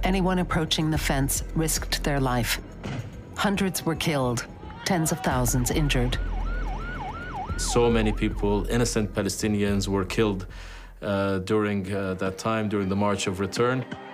Anyone approaching the fence risked their life. Hundreds were killed, tens of thousands injured. So many people, innocent Palestinians, were killed during that time, during the March of Return.